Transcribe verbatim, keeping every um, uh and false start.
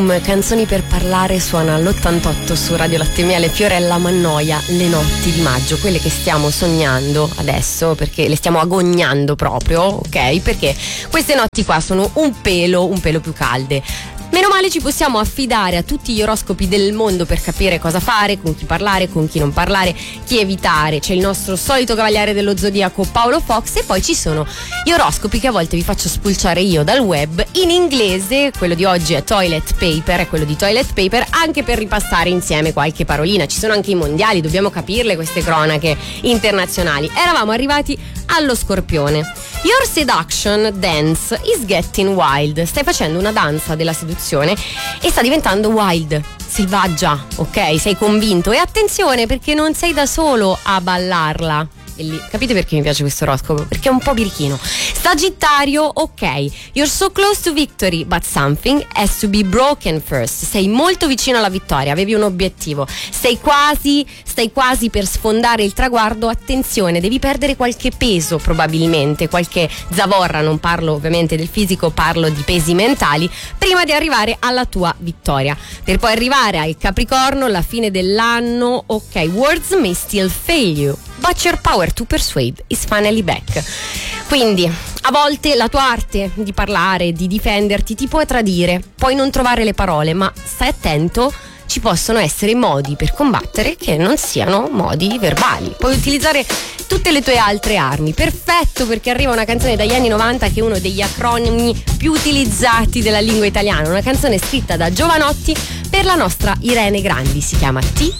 F M, canzoni per parlare, suona all'ottantotto su Radio Latte e Miele. Fiorella Mannoia, Le notti di maggio, quelle che stiamo sognando adesso, perché le stiamo agognando proprio, ok? Perché queste notti qua sono un pelo, un pelo più calde. Meno male ci possiamo affidare a tutti gli oroscopi del mondo per capire cosa fare, con chi parlare, con chi non parlare, chi evitare. C'è il nostro solito cavaliere dello zodiaco Paolo Fox, e poi ci sono gli oroscopi che a volte vi faccio spulciare io dal web in inglese. Quello di oggi è toilet paper, è quello di toilet paper, anche per ripassare insieme qualche parolina. Ci sono anche i mondiali, dobbiamo capirle queste cronache internazionali. Eravamo arrivati allo Scorpione. Your seduction dance is getting wild. Stai facendo una danza della seduzione e sta diventando wild, selvaggia, ok? Sei convinto, e attenzione perché non sei da solo a ballarla. E lì, capite perché mi piace questo oroscopo? Perché è un po' birichino. Sagittario, ok, you're so close to victory, but something has to be broken first. Sei molto vicino alla vittoria, avevi un obiettivo, sei quasi, stai quasi per sfondare il traguardo. Attenzione, devi perdere qualche peso probabilmente, qualche zavorra, non parlo ovviamente del fisico, parlo di pesi mentali, prima di arrivare alla tua vittoria. Per poi arrivare al Capricorno, la fine dell'anno, ok, words may still fail you, but your power to persuade is finally back. Quindi a volte la tua arte di parlare, di difenderti ti può tradire, puoi non trovare le parole, ma stai attento, ci possono essere modi per combattere che non siano modi verbali. Puoi utilizzare tutte le tue altre armi. Perfetto, perché arriva una canzone dagli anni novanta che è uno degli acronimi più utilizzati della lingua italiana, una canzone scritta da Giovanotti per la nostra Irene Grandi, si chiama T